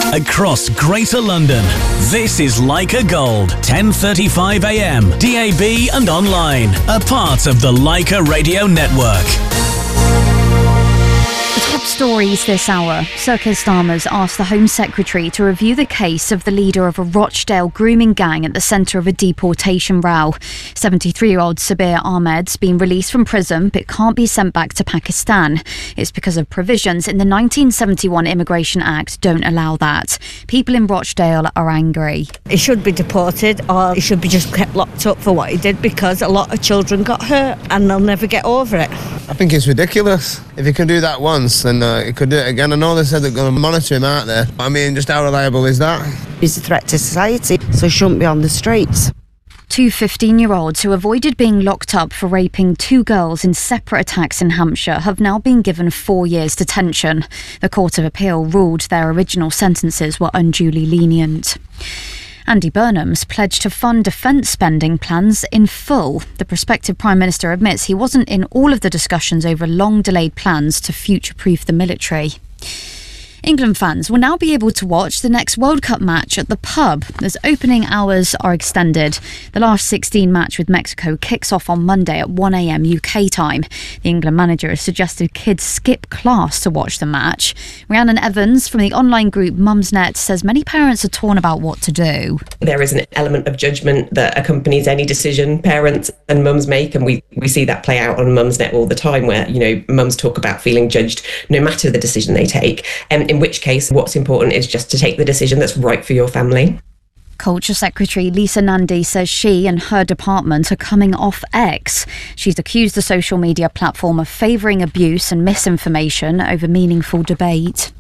across Greater London. This is Leica Gold, 10:35 a.m. DAB and online. A part of the Leica Radio Network. Top stories this hour. Sir Keir Starmer's asked the Home Secretary to review the case of the leader of a Rochdale grooming gang at the centre of a deportation row. 73-year-old Sabir Ahmed's been released from prison but can't be sent back to Pakistan. It's because of provisions in the 1971 Immigration Act don't allow that. People in Rochdale are angry. He should be deported, or he should be just kept locked up for what he did, because a lot of children got hurt and they'll never get over it. I think it's ridiculous. If he can do that once, then he could do it again. I know they said they're going to monitor him out there. I mean, just how reliable is that? He's a threat to society, so he shouldn't be on the streets. Two 15-year-olds who avoided being locked up for raping two girls in separate attacks in Hampshire have now been given 4 years detention. The Court of Appeal ruled their original sentences were unduly lenient. Andy Burnham's pledged to fund defence spending plans in full. The prospective Prime Minister admits he wasn't in all of the discussions over long-delayed plans to future-proof the military. England fans will now be able to watch the next World Cup match at the pub as opening hours are extended. The last 16 match with Mexico kicks off on Monday at 1 a.m. UK time. The England manager has suggested kids skip class to watch the match. Rhiannon Evans from the online group Mumsnet says many parents are torn about what to do. There is an element of judgment that accompanies any decision parents and mums make, and we see that play out on Mumsnet all the time, where, you know, mums talk about feeling judged no matter the decision they take. In which case, what's important is just to take the decision that's right for your family. Culture Secretary Lisa Nandy says she and her department are coming off X. She's accused the social media platform of favouring abuse and misinformation over meaningful debate.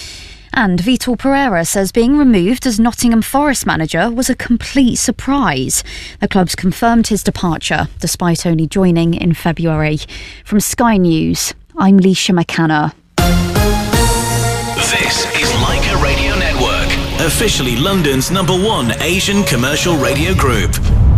And Vitor Pereira says being removed as Nottingham Forest manager was a complete surprise. The club's confirmed his departure, despite only joining in February. From Sky News, I'm Leisha McCanna. This is Leica Radio Network, officially London's #1 Asian commercial radio group.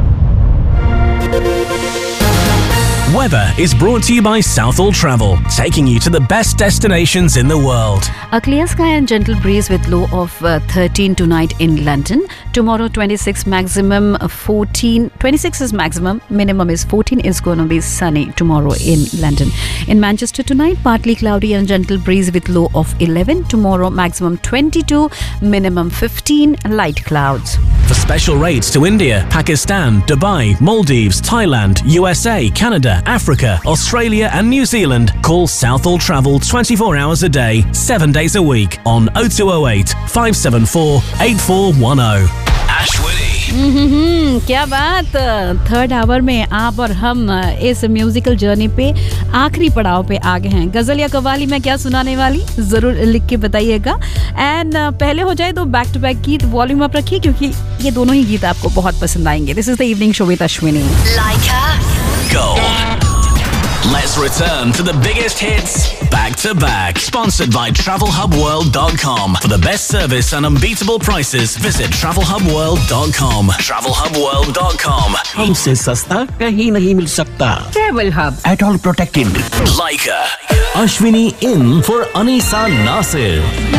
Weather is brought to you by Southall Travel, taking you to the best destinations in the world. A clear sky and gentle breeze with low of 13 tonight in London. Tomorrow 26 maximum, 14. 26 is maximum, minimum is 14. Is going to be sunny tomorrow in London. In Manchester tonight, partly cloudy and gentle breeze with low of 11. Tomorrow maximum 22, minimum 15, light clouds. For special rates to India, Pakistan, Dubai, Maldives, Thailand, USA, Canada, Africa, Australia and New Zealand, call Southall Travel 24 hours a day, 7 days a week on 0208 574 8410. Ashwini. क्या बात। Third our में आप और हम इस musical journey पे आखिरी पड़ाव पे आ गए हैं। गजल या कव्वाली में क्या सुनाने वाली जरूर लिख के बताइएगा। एंड पहले हो जाए तो बैक टू बैक गीत वॉल्यूम अप रखिए, क्योंकि ये दोनों ही गीत आपको बहुत पसंद आएंगे। This is the evening show with Ashwini. Leica Gold. Let's return to the biggest hits back to back. Sponsored by TravelHubWorld.com. For the best service and unbeatable prices, visit TravelHubWorld.com. TravelHubWorld.com. हमसे सस्ता कहीं नहीं मिल सकता. Travel Hub. At all protected. Leica. Ashwini in for Anisa Nasir.